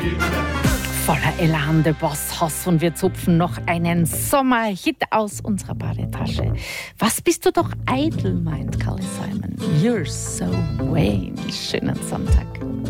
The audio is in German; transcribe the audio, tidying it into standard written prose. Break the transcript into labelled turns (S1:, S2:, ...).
S1: Voller Elan, The Boss Hoss, und wir zupfen noch einen Sommerhit aus unserer Badetasche. Was bist du doch eitel, meint Carly Simon. You're so vain. Schönen Sonntag.